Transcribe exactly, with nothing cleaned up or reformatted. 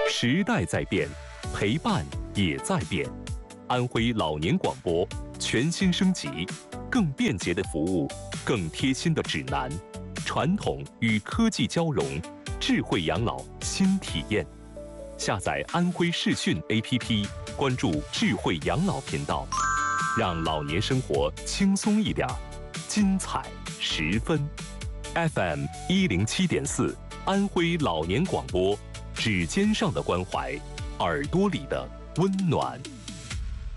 时代在变，陪伴也在变。安徽老年广播全新升级，更便捷的服务，更贴心的指南，传统与科技交融，智慧养老新体验。下载安徽视讯 A P P， 关注智慧养老频道，让老年生活轻松一点，精彩十分。F M 一零七点四，安徽老年广播，指尖上的关怀，耳朵里的温暖。